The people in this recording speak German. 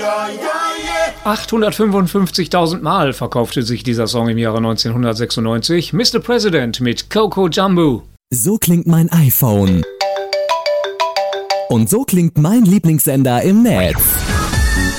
855.000 Mal verkaufte sich dieser Song im Jahre 1996. Mr. President mit Coco Jumbo. So klingt mein iPhone. Und so klingt mein Lieblingssender im Netz.